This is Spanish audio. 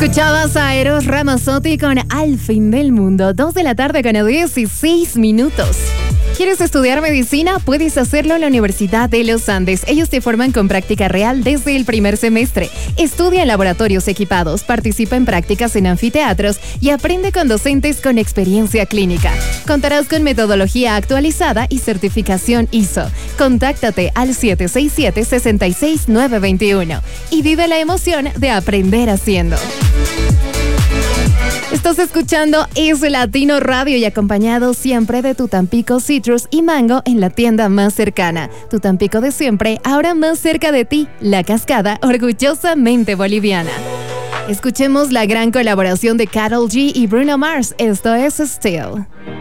Escuchabas a Eros Ramazzotti con Al fin del mundo, 2 de la tarde con 16 minutos. ¿Quieres estudiar medicina? Puedes hacerlo en la Universidad de los Andes. Ellos te forman con práctica real desde el primer semestre. Estudia en laboratorios equipados, participa en prácticas en anfiteatros y aprende con docentes con experiencia clínica. Contarás con metodología actualizada y certificación ISO. Contáctate al 767-66921 y vive la emoción de aprender haciendo. Estás escuchando Es Latino Radio y acompañado siempre de tu Tampico Citrus y Mango en la tienda más cercana. Tu Tampico de siempre, ahora más cerca de ti, La Cascada, orgullosamente boliviana. Escuchemos la gran colaboración de Karol G y Bruno Mars. Esto es Still.